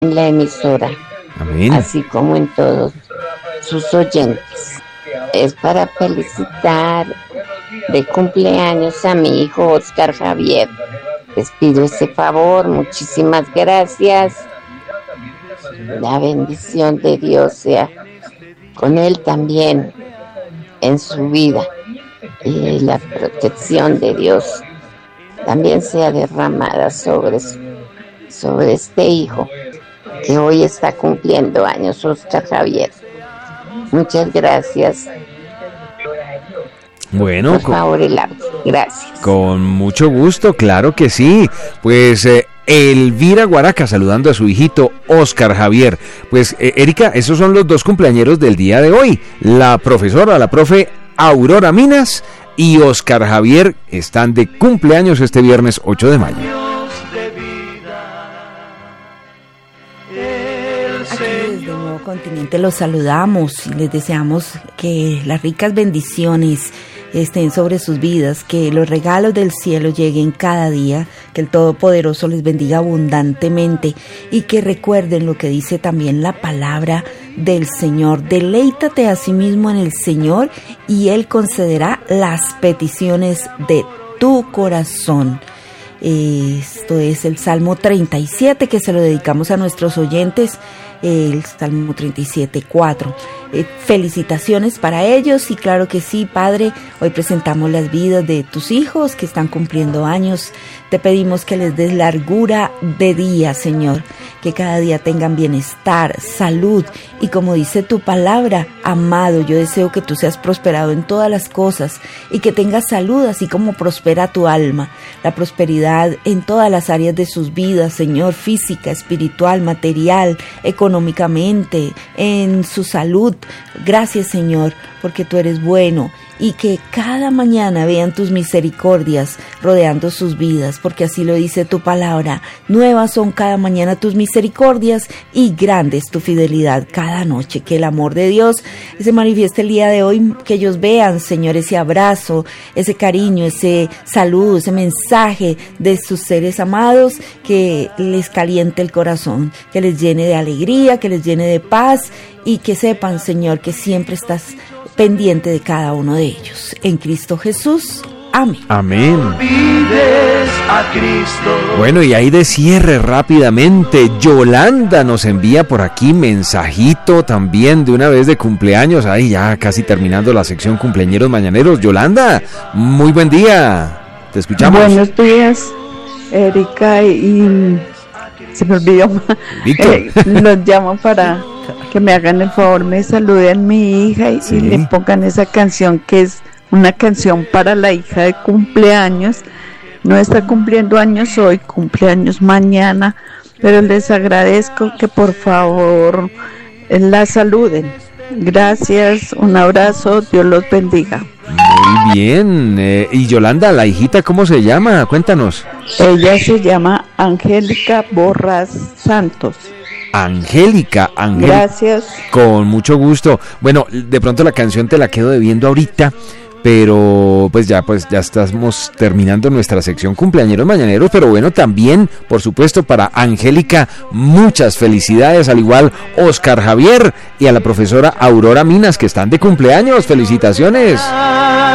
en la emisora, Amén. así como en todos sus oyentes. Es para felicitar de cumpleaños a mi hijo Oscar Javier. Les pido ese favor, muchísimas gracias. La bendición de Dios sea con él también en su vida, y la protección de Dios también sea derramada sobre este hijo que hoy está cumpliendo años, Oscar Javier. Muchas gracias. Bueno, por favor, el audio. Gracias. Con mucho gusto, claro que sí. Pues Elvira Guaraca saludando a su hijito Oscar Javier. Pues Erika, esos son los dos cumpleañeros del día de hoy. La profe Aurora Minas y Oscar Javier están de cumpleaños este viernes 8 de mayo. Aquí desde Nuevo Continente los saludamos y les deseamos que las ricas bendiciones estén sobre sus vidas, que los regalos del cielo lleguen cada día, que el Todopoderoso les bendiga abundantemente y que recuerden lo que dice también la palabra del Señor. Deleítate a sí mismo en el Señor y Él concederá las peticiones de tu corazón. Esto es el Salmo 37 que se lo dedicamos a nuestros oyentes, el Salmo 37:4. Felicitaciones para ellos y claro que sí, Padre, hoy presentamos las vidas de tus hijos que están cumpliendo años. Te pedimos que les des largura de día, Señor, que cada día tengan bienestar, salud y como dice tu palabra, amado, yo deseo que tú seas prosperado en todas las cosas y que tengas salud así como prospera tu alma, la prosperidad en todas las áreas de sus vidas, Señor, física, espiritual, material, económicamente, en su salud. Gracias, Señor, porque tú eres bueno y que cada mañana vean tus misericordias rodeando sus vidas, porque así lo dice tu palabra. Nuevas son cada mañana tus misericordias y grande es tu fidelidad cada noche. Que el amor de Dios se manifieste el día de hoy, que ellos vean, Señor, ese abrazo, ese cariño, ese saludo, ese mensaje de sus seres amados, que les caliente el corazón, que les llene de alegría, que les llene de paz y que sepan, Señor, que siempre estás pendiente de cada uno de ellos. En Cristo Jesús. Amén. Amén. Bueno, y ahí de cierre rápidamente, Yolanda nos envía por aquí mensajito también de una vez de cumpleaños. Ahí ya casi terminando la sección cumpleañeros mañaneros. Yolanda, muy buen día. Te escuchamos. Buenos días, Erika, y se me olvidó. Los llamo para que me hagan el favor, me saluden a mi hija y le pongan esa canción que es una canción para la hija de cumpleaños. No está cumpliendo años hoy, cumpleaños mañana, pero les agradezco que por favor la saluden. Gracias, un abrazo, Dios los bendiga. Muy bien, y Yolanda, la hijita, ¿cómo se llama? Cuéntanos. Ella se llama Angélica Borras Santos. Angélica. Gracias. Con mucho gusto. Bueno, de pronto la canción te la quedo debiendo ahorita, pero pues ya estamos terminando nuestra sección cumpleañeros mañaneros, pero bueno, también, por supuesto, para Angélica, muchas felicidades, al igual Oscar Javier y a la profesora Aurora Minas, que están de cumpleaños. Felicitaciones.